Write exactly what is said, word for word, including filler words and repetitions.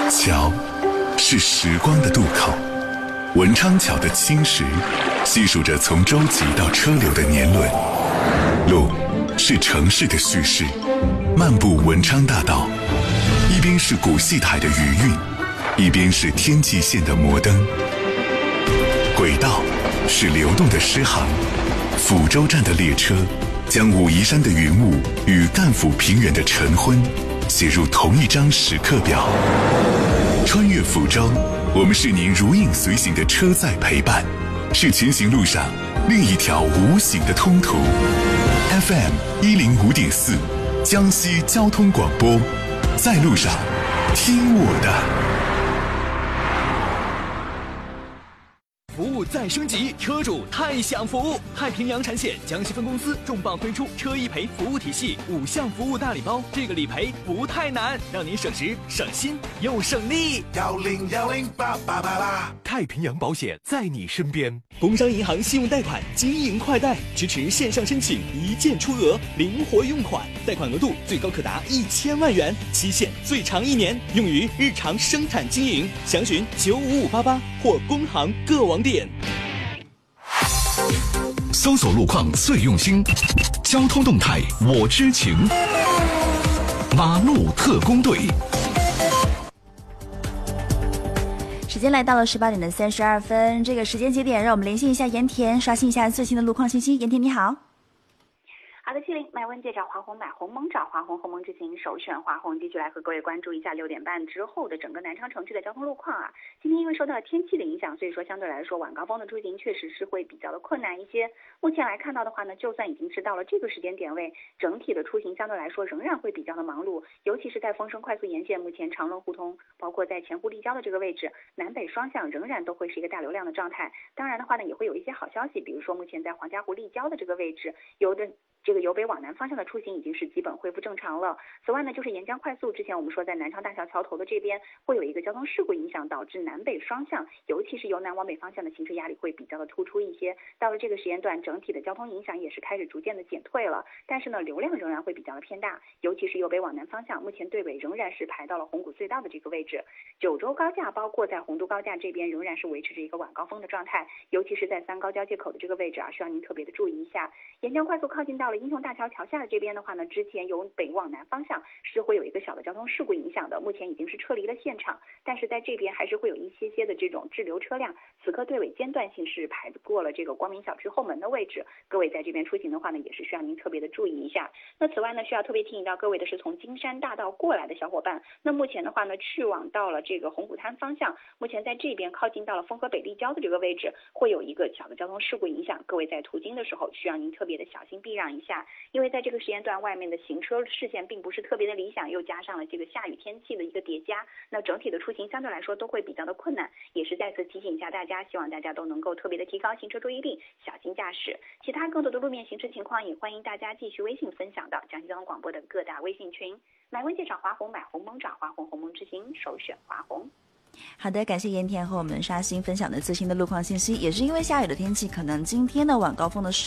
桥是时光的渡口，文昌桥的青石细数着从舟楫到车流的年轮。路是城市的叙事，漫步文昌大道，一边是古戏台的余韵，一边是天际线的摩登。轨道是流动的诗行，抚州站的列车将武夷山的云雾与赣府平原的晨昏写入同一张时刻表。穿越抚州，我们是您如影随形的车载陪伴，是前行路上另一条无形的通途。F M 一零五点四，江西交通广播，在路上听我的。 服务再升级，车主太享福！太平洋产险江西分公司重磅推出车一赔服务体系五项服务大礼包，这个理赔不太难，让您省时省心又省力。 幺零幺零八八八八， 太平洋保险在你身边。工商银行信用贷款经营快贷，支持线上申请，一键出额，灵活用款，贷款额度最高可达一千万元，期限最长一年，用于日常生产经营。详询九五五八八或工行各网点。 搜索路况最用心，交通动态我知情。马路特工队。 时间来到了十八点的三十二分，这个时间节点，让我们连线一下盐田，刷新一下最新的路况信息。盐田你好。 好的，七零买问界找华虹，买红蒙找华虹，鸿蒙之行首选华虹。继续来和各位关注一下六点半之后的整个南昌城区的交通路况啊。今天因为受到天气的影响，所以说相对来说晚高峰的出行确实是会比较的困难一些。目前来看到的话呢，就算已经是到了这个时间点位，整体的出行相对来说仍然会比较的忙碌，尤其是在丰盛快速沿线，目前长乐互通包括在前湖立交的这个位置，南北双向仍然都会是一个大流量的状态。当然的话呢，也会有一些好消息，比如说目前在黄家湖立交的这个位置，有的这个由北往南方向的出行已经是基本恢复正常了。此外呢，就是沿江快速，之前我们说在南昌大桥桥头的这边会有一个交通事故影响，导致南北双向，尤其是由南往北方向的行车压力会比较的突出一些。到了这个时间段，整体的交通影响也是开始逐渐的减退了，但是呢，流量仍然会比较的偏大，尤其是由北往南方向，目前队尾仍然是排到了红谷隧道的这个位置。九州高架包括在洪都高架这边仍然是维持着一个晚高峰的状态，尤其是在三高交界口的这个位置啊，需要您特别的注意一下。沿江快速靠近到了英雄大桥桥下的这边的话呢，之前由北往南方向是会有一个小的交通事故影响的，目前已经是撤离了现场，但是在这边还是会有一些些的这种滞留车辆，此刻队尾间断性是排过了这个光明小区后门的位置，各位在这边出行的话呢，也是需要您特别的注意一下。那此外呢，需要特别提醒到各位的是从金山大道过来的小伙伴，那目前的话呢，去往到了这个红谷滩方向，目前在这边靠近到了丰河北立交的这个位置，会有一个小的交通事故影响，各位在途经的时候需要您特别的小心避让一下，因为在这个时间段外面的行车视线并不是特别的理想，又加上了这个下雨天气的一个叠加，那整体的出行相对来说都会比较的困难，也是再次提醒一下大家，希望大家都能够特别的提高行车注意力，小心驾驶。其他更多的路面行车情况也欢迎大家继续微信分享到江西交通广播的各大微信群。买问界找华虹，买红蒙找华虹，鸿蒙之行首选华虹。 好的，感谢盐田和我们刷新分享的最新的路况信息。也是因为下雨的天气，可能今天的晚高峰的